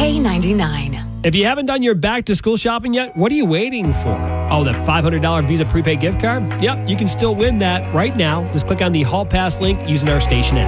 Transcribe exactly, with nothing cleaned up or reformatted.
K ninety-nine. If you haven't done your back-to-school shopping yet, what are you waiting for? Oh, that five hundred dollars Visa prepaid gift card? Yep, you can still win that right now. Just click on the Hall Pass link using our station app.